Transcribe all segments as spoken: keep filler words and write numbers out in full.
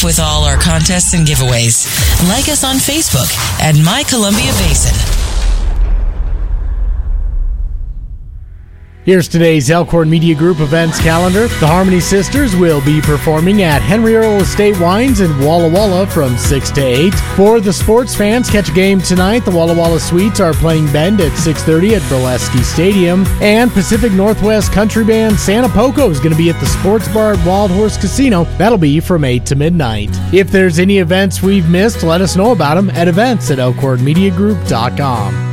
with all our contests and giveaways. Like us on Facebook at My Columbia Basin. Here's today's Elkhorn Media Group events calendar. The Harmony Sisters will be performing at Henry Earl Estate Wines in Walla Walla from six to eight. For the sports fans, catch a game tonight. The Walla Walla Sweets are playing Bend at six thirty at Burlesky Stadium. And Pacific Northwest Country Band Santa Poco is going to be at the Sports Bar at Wild Horse Casino. That'll be from eight to midnight. If there's any events we've missed, let us know about them at events at elkhorn media group dot com.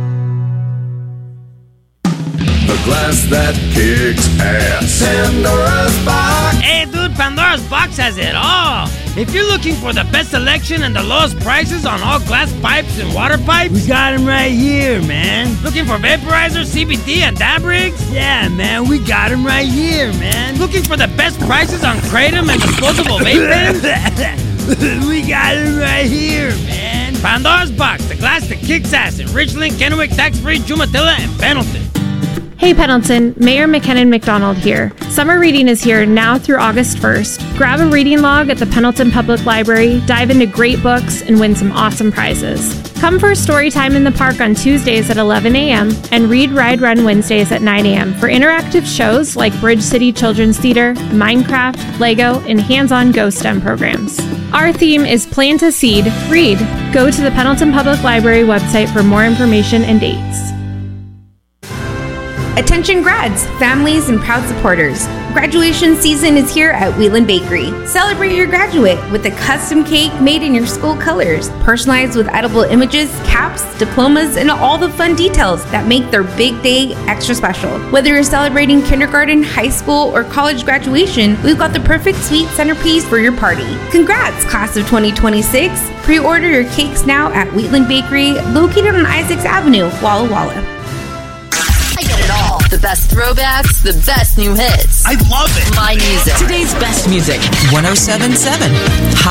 The glass that kicks ass. Pandora's Box. Hey, dude, Pandora's Box has it all. If you're looking for the best selection and the lowest prices on all glass pipes and water pipes, we got them right here, man. Looking for vaporizer, C B D, and dab rigs? Yeah, man, we got them right here, man. Looking for the best prices on Kratom and disposable vape pens? We got them right here, man. Pandora's Box, the glass that kicks ass in Richland, Kennewick, Tax-Free, Jumatilla, and Pendleton. Hey Pendleton, Mayor McKinnon McDonald here. Summer reading is here now through August first. Grab a reading log at the Pendleton Public Library, dive into great books, and win some awesome prizes. Come for story time in the park on Tuesdays at eleven a.m. and Read, Ride, Run Wednesdays at nine a.m. for interactive shows like Bridge City Children's Theater, Minecraft, Lego, and hands-on Go STEM programs. Our theme is Plant a Seed, Read. Go to the Pendleton Public Library website for more information and dates. Attention grads, families, and proud supporters. Graduation season is here at Wheatland Bakery. Celebrate your graduate with a custom cake made in your school colors, personalized with edible images, caps, diplomas, and all the fun details that make their big day extra special. Whether you're celebrating kindergarten, high school, or college graduation, we've got the perfect sweet centerpiece for your party. Congrats, class of twenty twenty-six. Pre-order your cakes now at Wheatland Bakery, located on Isaacs Avenue, Walla Walla. The best throwbacks, the best new hits. I love it. My music. Today's best music, one oh seven point seven.